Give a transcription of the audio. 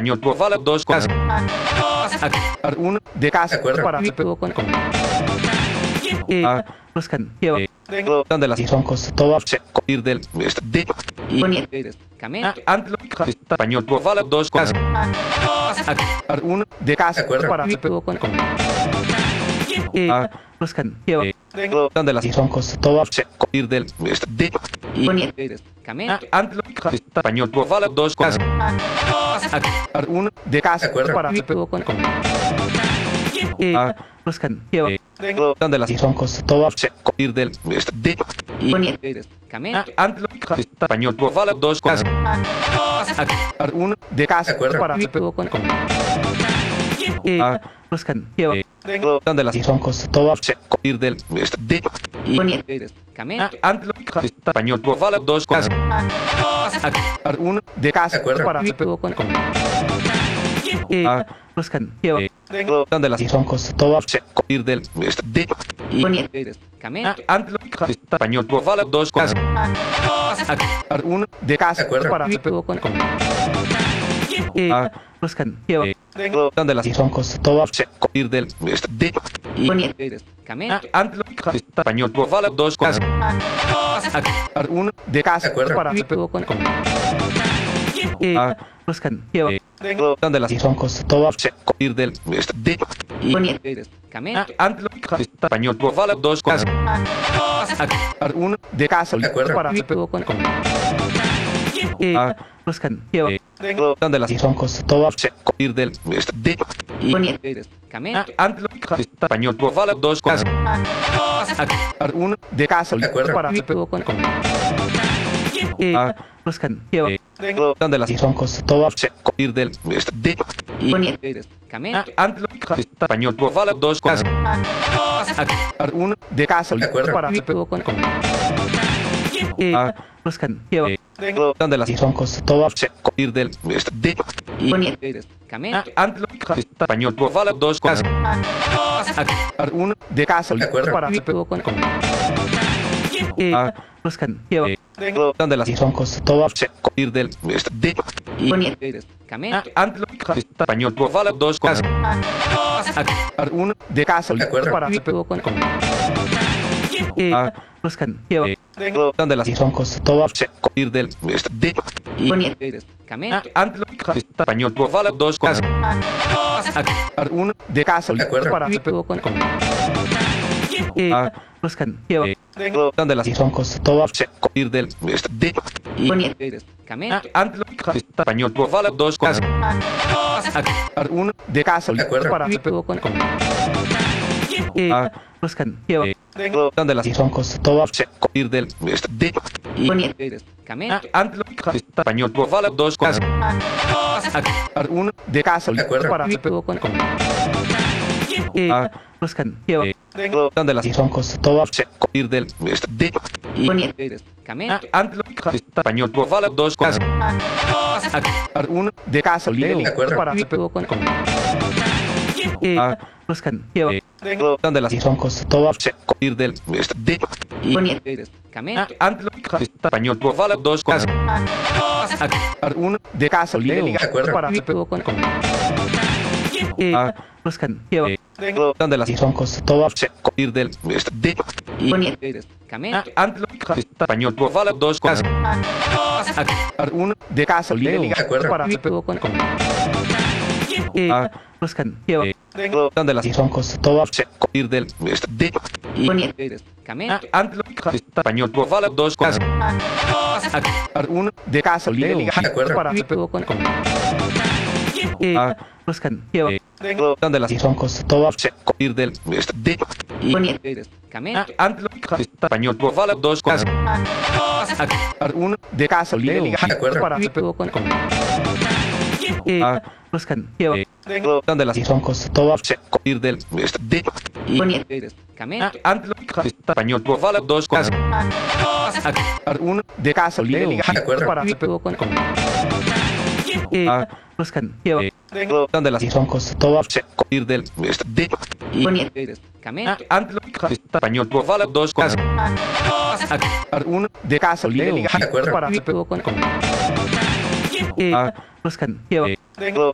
español vale dos cosas. Uno de casa para buscan donde las son cosas todas ir del de español vale dos cosas. Uno de casa para buscan donde las son cosas todas ir del de español vale dos cosas. Uno de casa para buscan donde las son cosas todas ir del de español vale dos cosas. Uno de casa para buscan donde las son cosas todas ir del de español vale dos cosas. Uno de casa para buscan donde las son cosas todas ir del de español vale dos cosas. Uno de casa para buscan donde las son cosas todas ir del de español vale dos cosas. Uno de casa para buscan donde las son cosas todas ir del de español vale dos cosas. Uno de casa para buscan donde las son cosas todas ir del de español vale dos cosas. Uno de casa para buscan donde las son cosas todas ir del de español vale dos cosas. Uno de casa para buscan donde las son cosas todas ir del de español vale dos cosas. Uno de casa para buscan donde las son cosas todas ir del de español vale dos cosas. Uno de casa para buscan donde las son cosas todas ir del de español vale dos cosas. Uno de casa para buscan donde las son cosas todas ir del de español vale dos cosas. Uno de casa para buscan donde las son cosas todas ir del de español vale dos cosas. Uno de casa para buscan donde las son cosas todas ir del de español vale dos cosas. Uno de casa para buscan donde las son cosas todas ir del de español vale dos cosas. Uno de casa para buscan donde las son cosas todas ir del de español vale dos cosas. Uno de casa para buscan donde las son cosas todas ir del de español vale dos cosas. Uno de casa para buscan donde las son cosas todas ir del de español vale dos cosas. Uno de casa para buscan donde las son cosas todas ir del de español vale dos cosas. Uno de casa para buscan donde las son cosas todas ir del de español vale dos cosas. Uno de casa para buscan